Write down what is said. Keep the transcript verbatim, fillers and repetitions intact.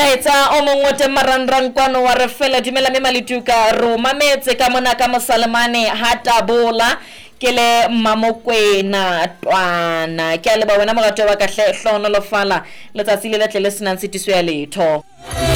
molaetsa o mongwe te marangrang kwano wa re fela dumela me malituka ro mametse ka mona ka Mosalemane hatabola ke le Mamokwena Twana ke a le ba wena mogato wa ka hle hlono lo fala letsatsi le le tle le senang sitiso ya letho.